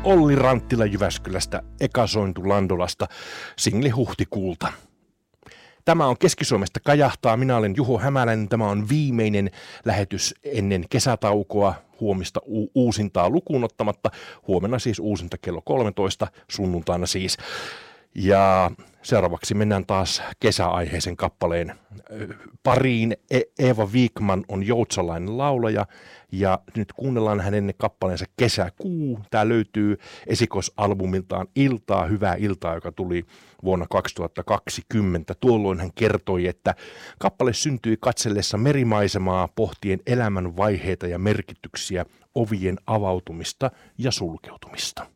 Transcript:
Olli Ranttila Jyväskylästä, Eka Sointu Landolasta, singli Huhtikuulta. Tämä on Keski-Suomesta kajahtaa. Minä olen Juho Hämäläinen. Tämä on viimeinen lähetys ennen kesätaukoa. Huomista uusintaa lukuun ottamatta. Huomenna siis uusinta kello 13, sunnuntaina siis. Ja seuraavaksi mennään taas kesäaiheisen kappaleen pariin. Eeva Wikman on joutsalainen laulaja ja nyt kuunnellaan hänen kappaleensa Kesäkuu. Tämä löytyy esikoisalbumiltaan Iltaa, hyvää iltaa, joka tuli vuonna 2020. Tuolloin hän kertoi, että kappale syntyi katsellessa merimaisemaa pohtien elämän vaiheita ja merkityksiä, ovien avautumista ja sulkeutumista.